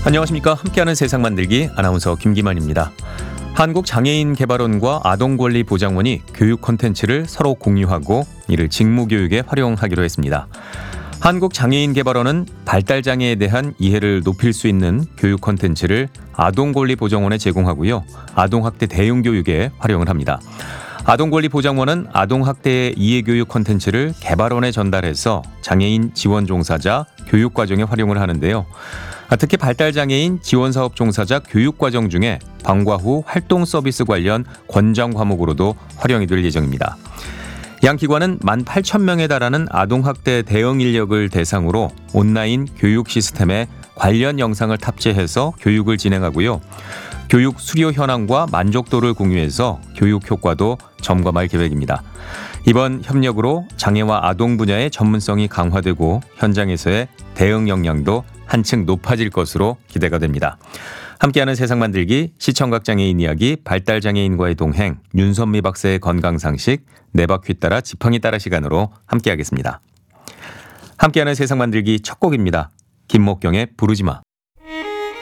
안녕하십니까. 함께하는 세상 만들기 아나운서 김기만입니다. 한국장애인개발원과 아동권리보장원이 교육 콘텐츠를 서로 공유하고 이를 직무교육에 활용하기로 했습니다. 한국장애인개발원은 발달장애에 대한 이해를 높일 수 있는 교육 콘텐츠를 아동권리보장원에 제공하고요. 아동학대 대응교육에 활용을 합니다. 아동권리보장원은 아동학대의 이해교육 콘텐츠를 개발원에 전달해서 장애인 지원 종사자 교육과정에 활용을 하는데요. 특히 발달장애인 지원사업 종사자 교육과정 중에 방과 후 활동 서비스 관련 권장 과목으로도 활용이 될 예정입니다. 양 기관은 18,000명에 달하는 아동학대 대응 인력을 대상으로 온라인 교육 시스템에 관련 영상을 탑재해서 교육을 진행하고요. 교육 수료 현황과 만족도를 공유해서 교육 효과도 점검할 계획입니다. 이번 협력으로 장애와 아동 분야의 전문성이 강화되고 현장에서의 대응 역량도 한층 높아질 것으로 기대가 됩니다. 함께하는 세상 만들기 시청각장애인 이야기 발달장애인과의 동행 윤선미 박사의 건강상식 네 바퀴 따라 지팡이 따라 시간으로 함께하겠습니다. 함께하는 세상 만들기 첫 곡입니다. 김목경의 부르지마.